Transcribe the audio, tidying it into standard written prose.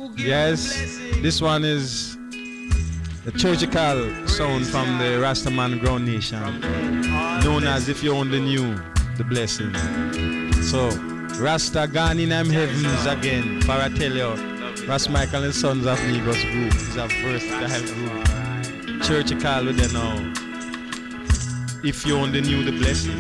Yes, this one is the churchical sound from the Rastaman Ground Nation, known as If You Only Knew the Blessing. So, Rasta gone in them heavens again, for I tell you, Ras Michael and Sons of Negros group is a versatile group. Churchical with them now. If you only knew the blessing.